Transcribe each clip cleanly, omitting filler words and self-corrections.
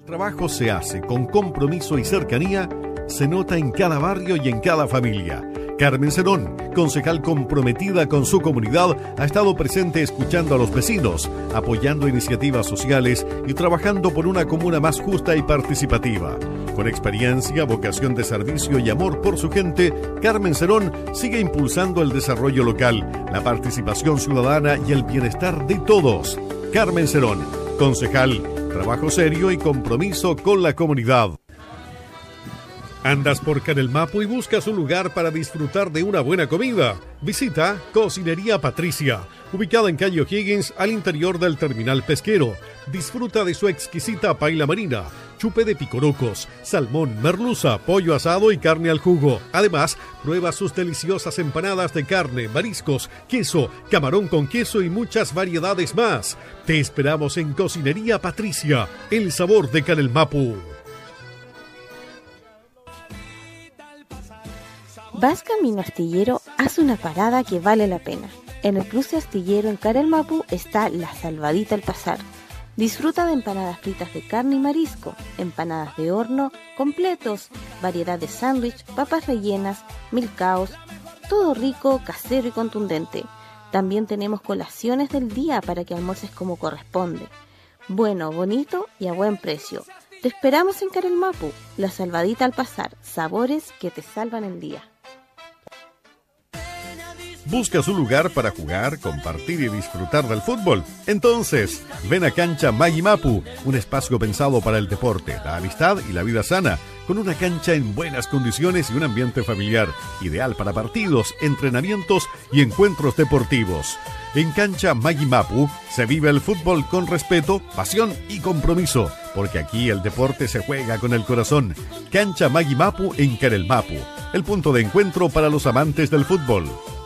trabajo se hace con compromiso y cercanía, se nota en cada barrio y en cada familia. Carmen Cerón, concejal comprometida con su comunidad, ha estado presente escuchando a los vecinos, apoyando iniciativas sociales y trabajando por una comuna más justa y participativa. Con experiencia, vocación de servicio y amor por su gente, Carmen Cerón sigue impulsando el desarrollo local, la participación ciudadana y el bienestar de todos. Carmen Cerón, concejal, trabajo serio y compromiso con la comunidad. ¿Andas por Canelmapu y buscas un lugar para disfrutar de una buena comida? Visita Cocinería Patricia, ubicada en calle O'Higgins, al interior del terminal pesquero. Disfruta de su exquisita paella marina, chupe de picorocos, salmón, merluza, pollo asado y carne al jugo. Además, prueba sus deliciosas empanadas de carne, mariscos, queso, camarón con queso y muchas variedades más. Te esperamos en Cocinería Patricia, el sabor de Canelmapu. Vas camino Astillero, haz una parada que vale la pena. En el cruce Astillero en Canelmapu está La Salvadita al Pasar. Disfruta de empanadas fritas de carne y marisco, empanadas de horno, completos, variedad de sándwich, papas rellenas, milcaos, todo rico, casero y contundente. También tenemos colaciones del día para que almuerces como corresponde. Bueno, bonito y a buen precio. Te esperamos en Canelmapu, La Salvadita al Pasar, sabores que te salvan el día. ¿Buscas un lugar para jugar, compartir y disfrutar del fútbol? Entonces, ven a Cancha Mayimapu, un espacio pensado para el deporte, la amistad y la vida sana, con una cancha en buenas condiciones y un ambiente familiar, ideal para partidos, entrenamientos y encuentros deportivos. En Cancha Mayimapu se vive el fútbol con respeto, pasión y compromiso, porque aquí el deporte se juega con el corazón. Cancha Mayimapu en Canelmapu, el punto de encuentro para los amantes del fútbol.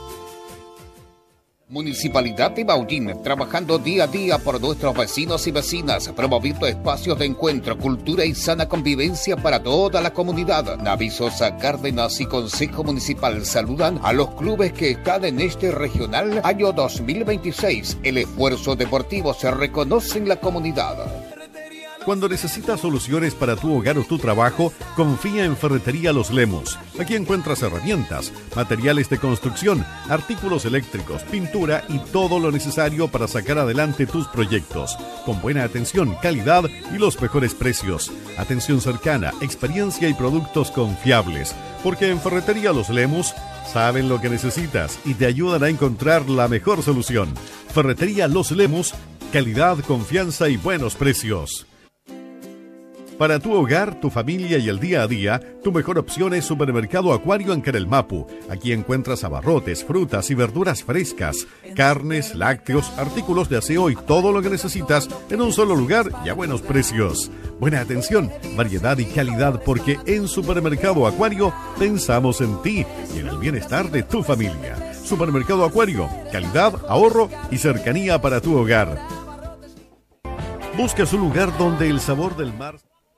Municipalidad de Maullín, trabajando día a día por nuestros vecinos y vecinas, promoviendo espacios de encuentro, cultura y sana convivencia para toda la comunidad. Navi Sosa Cárdenas y Consejo Municipal saludan a los clubes que están en este regional año 2026. El esfuerzo deportivo se reconoce en la comunidad. Cuando necesitas soluciones para tu hogar o tu trabajo, confía en Ferretería Los Lemos. Aquí encuentras herramientas, materiales de construcción, artículos eléctricos, pintura y todo lo necesario para sacar adelante tus proyectos. Con buena atención, calidad y los mejores precios. Atención cercana, experiencia y productos confiables. Porque en Ferretería Los Lemos saben lo que necesitas y te ayudan a encontrar la mejor solución. Ferretería Los Lemos, calidad, confianza y buenos precios. Para tu hogar, tu familia y el día a día, tu mejor opción es Supermercado Acuario en Canelmapu. Aquí encuentras abarrotes, frutas y verduras frescas, carnes, lácteos, artículos de aseo y todo lo que necesitas en un solo lugar y a buenos precios. Buena atención, variedad y calidad, porque en Supermercado Acuario pensamos en ti y en el bienestar de tu familia. Supermercado Acuario, calidad, ahorro y cercanía para tu hogar. Buscas un lugar donde el sabor del mar...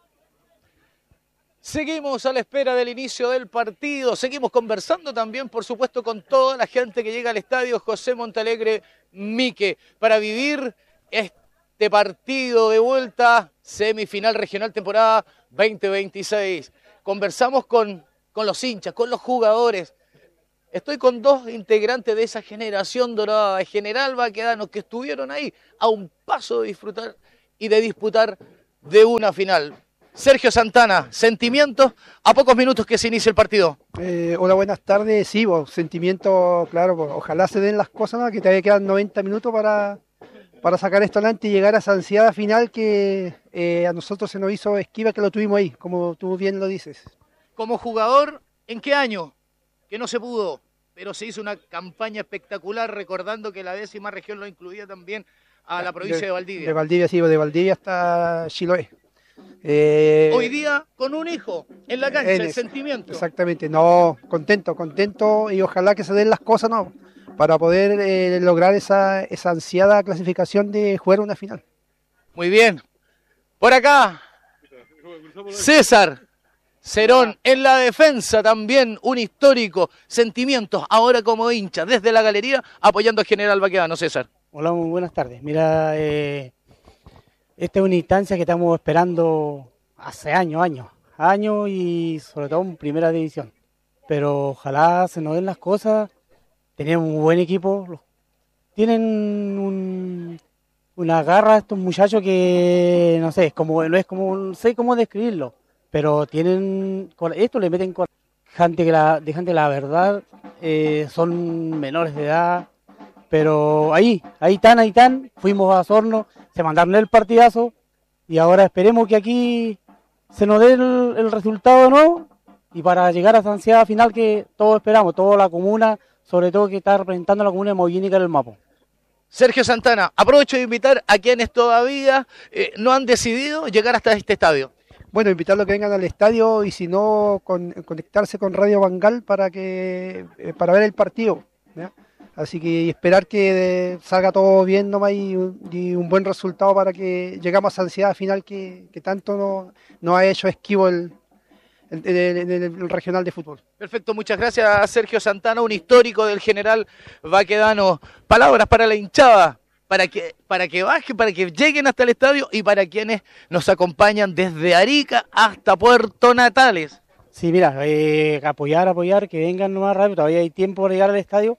Seguimos a la espera del inicio del partido, seguimos conversando también, por supuesto, con toda la gente que llega al estadio José Montalegre Mique para vivir este partido de vuelta, semifinal regional temporada 2026. Conversamos con los hinchas, con los jugadores. Estoy con dos integrantes de esa generación dorada de General Baquedano que estuvieron ahí a un paso de disfrutar y de disputar de una final. Sergio Santana, sentimientos a pocos minutos que se inicie el partido. Hola, buenas tardes. Sí, sentimientos, claro, ojalá se den las cosas, ¿no? Que todavía quedan 90 minutos para sacar esto adelante y llegar a esa ansiada final que a nosotros se nos hizo esquiva, que lo tuvimos ahí, como tú bien lo dices. Como jugador, ¿en qué año? Que no se pudo, pero se hizo una campaña espectacular, recordando que la 10ª región lo incluía también a la provincia de Valdivia. De Valdivia, sí, de Valdivia hasta Chiloé. Hoy día con un hijo en la cancha, el sentimiento. Exactamente, no, contento y ojalá que se den las cosas, ¿no? Para poder lograr esa ansiada clasificación de jugar una final. Muy bien. Por acá, César Cerón en la defensa, también un histórico. Sentimientos ahora como hincha, desde la galería, apoyando a General Baquedano. César. Hola, muy buenas tardes. Mira, esta es una instancia que estamos esperando hace años y sobre todo en primera división. Pero ojalá se nos den las cosas. Tenemos un buen equipo, tienen una garra estos muchachos que no sé, no sé cómo describirlo, pero tienen esto, le meten con gente que la verdad son menores de edad, pero ahí están, fuimos a Osorno, se mandaron el partidazo y ahora esperemos que aquí se nos dé el resultado de nuevo y para llegar a esa ansiada final que todos esperamos, toda la comuna, sobre todo que está representando a la comuna de Maullín y Carelmapo. Sergio Santana, aprovecho de invitar a quienes todavía no han decidido llegar hasta este estadio. Bueno, invitarlos a que vengan al estadio y si no, conectarse con Radio Bangal para ver el partido, ¿ya? Así que esperar que salga todo bien nomás y un buen resultado para que llegamos a esa ansiedad final que tanto nos ha hecho esquivo el regional de fútbol. Perfecto, muchas gracias Sergio Santana, un histórico del General Baquedano. Palabras para la hinchada, para que bajen, para que lleguen hasta el estadio y para quienes nos acompañan desde Arica hasta Puerto Natales. Sí, mira, apoyar, que vengan nomás rápido, todavía hay tiempo para llegar al estadio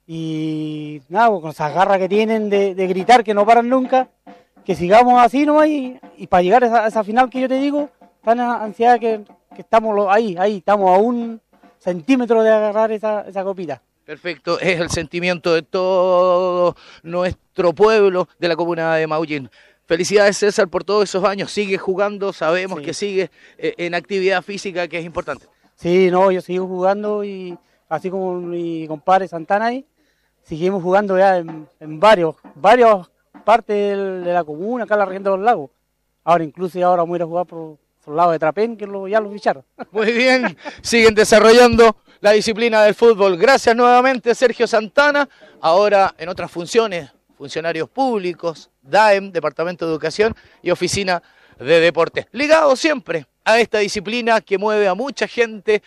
y nada, con esa garra que tienen de gritar que no paran nunca, que sigamos así nomás y para llegar a esa final que yo te digo, tan ansiada que estamos ahí, estamos a un centímetro de agarrar esa copita. Perfecto, es el sentimiento de todo nuestro pueblo de la comuna de Maullín. Felicidades César por todos esos años, sigue jugando, sabemos que sigue en actividad física que es importante. Sí, no, yo sigo jugando y así como mi compadre Santana ahí, seguimos jugando ya en varias partes de la comuna, acá en la región de los lagos. Ahora incluso vamos a ir a jugar por el lado de Trapén, que ya lo ficharon. Muy bien, siguen desarrollando la disciplina del fútbol. Gracias nuevamente Sergio Santana. Ahora en otras funciones, funcionarios públicos, DAEM, Departamento de Educación y Oficina de Deportes. Ligado siempre a esta disciplina que mueve a mucha gente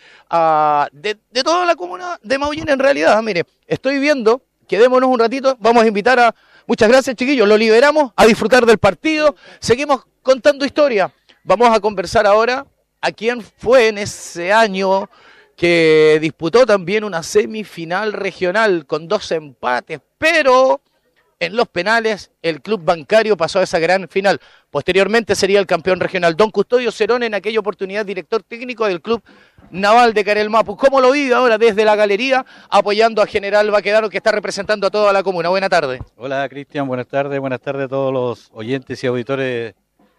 de toda la comuna de Maullín en realidad. Mire, estoy viendo, quedémonos un ratito, vamos a invitar a... Muchas gracias chiquillos, lo liberamos a disfrutar del partido. Seguimos contando historia. Vamos a conversar ahora a quién fue en ese año que disputó también una semifinal regional con 2 empates, pero en los penales el club bancario pasó a esa gran final. Posteriormente sería el campeón regional. Don Custodio Cerón, en aquella oportunidad director técnico del club naval de Carelmapu. ¿Cómo lo vive ahora desde la galería apoyando a General Baquedano que está representando a toda la comuna? Buenas tardes. Hola Cristian, buenas tardes a todos los oyentes y auditores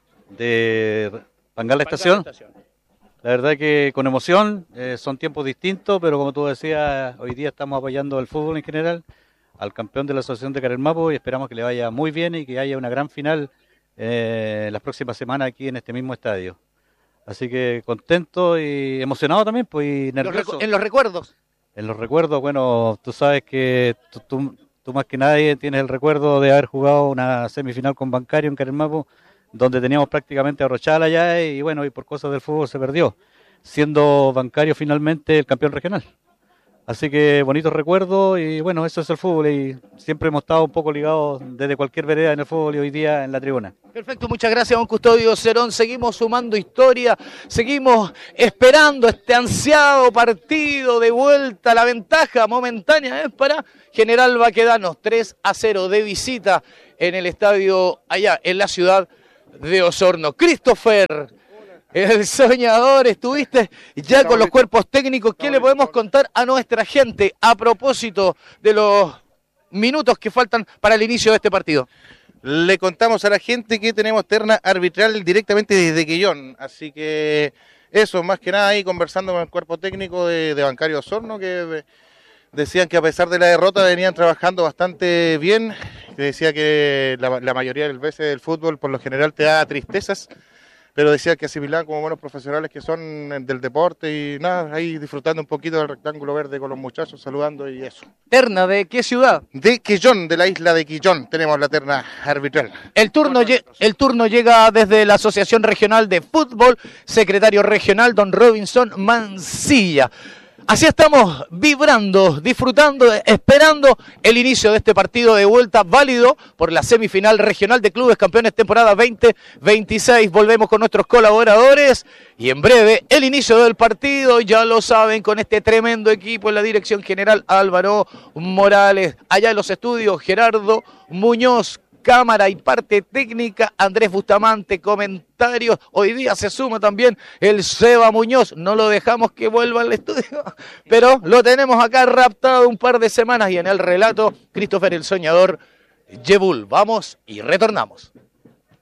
de Bangal Estación. La verdad que con emoción, son tiempos distintos, pero como tú decías, hoy día estamos apoyando el fútbol en general, al campeón de la Asociación de Carelmapu y esperamos que le vaya muy bien y que haya una gran final las próximas semanas aquí en este mismo estadio. Así que contento y emocionado también, pues, y nervioso. En los recuerdos. En los recuerdos, bueno, tú sabes que tú más que nadie tienes el recuerdo de haber jugado una semifinal con Bancario en Carelmapu, donde teníamos prácticamente a Rochala ya y bueno, y por cosas del fútbol se perdió, siendo Bancario finalmente el campeón regional. Así que bonitos recuerdos y bueno, eso es el fútbol y siempre hemos estado un poco ligados desde cualquier vereda en el fútbol y hoy día en la tribuna. Perfecto, muchas gracias don Custodio Cerón, seguimos sumando historia, seguimos esperando este ansiado partido de vuelta, la ventaja momentánea es para General Baquedano, 3-0 de visita en el estadio allá en la ciudad de Osorno. Christopher, el soñador, estuviste ya con los cuerpos técnicos. ¿Qué le podemos contar a nuestra gente a propósito de los minutos que faltan para el inicio de este partido? Le contamos a la gente que tenemos terna arbitral directamente desde Quillón, así que eso, más que nada ahí conversando con el cuerpo técnico de Bancario Osorno, que decían que a pesar de la derrota venían trabajando bastante bien, que decía que la mayoría del veces del fútbol por lo general te da tristezas, pero decía que asimilaban como buenos profesionales que son del deporte y nada, ahí disfrutando un poquito del rectángulo verde con los muchachos, saludando y eso. ¿Terna de qué ciudad? De Quillón, de la isla de Quillón, tenemos la terna arbitral. El turno llega desde la Asociación Regional de Fútbol, secretario regional don Robinson Mancilla. Así estamos vibrando, disfrutando, esperando el inicio de este partido de vuelta válido por la semifinal regional de clubes campeones temporada 2026. Volvemos con nuestros colaboradores y en breve el inicio del partido, ya lo saben, con este tremendo equipo en la dirección general Álvaro Morales. Allá en los estudios Gerardo Muñoz, cámara y parte técnica Andrés Bustamante, comentarios. Hoy día se suma también el Seba Muñoz, no lo dejamos que vuelva al estudio, pero lo tenemos acá raptado un par de semanas y en el relato Christopher el Soñador Yebul. Vamos y retornamos.